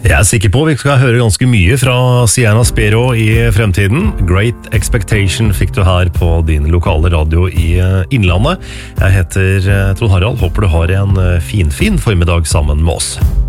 Jeg sikker på vi skal høre ganske mye fra Sienna Spero i fremtiden. Great Expectation fikk du her på din lokale radio i Innlandet. Jeg heter Trond Harald, håper du har en fin formiddag sammen med oss.